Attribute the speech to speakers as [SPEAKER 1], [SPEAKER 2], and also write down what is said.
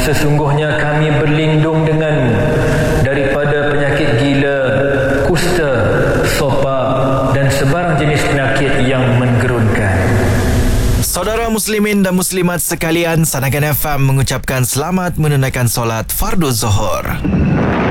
[SPEAKER 1] sesungguhnya kami berlindung denganmu daripada penyakit gila, kusta, sopa dan sebarang jenis penyakit yang menggerunkan.
[SPEAKER 2] Saudara muslimin dan muslimat sekalian, Sanagan FM mengucapkan selamat menunaikan solat Fardu Zuhur.